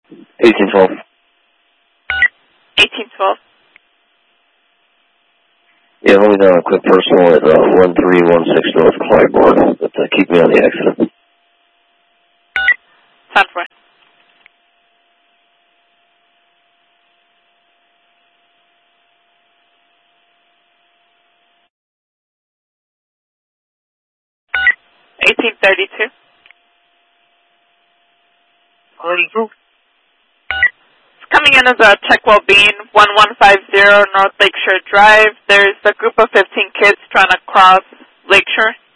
1812. 1812. Yeah, hold me down a quick personal at 1316 North Clybourne, but keep me on the accident. Sound for it. $1832. 32. Coming in as a check well-being, 1150 North Lakeshore Drive. There's a group of 15 kids trying to cross Lakeshore.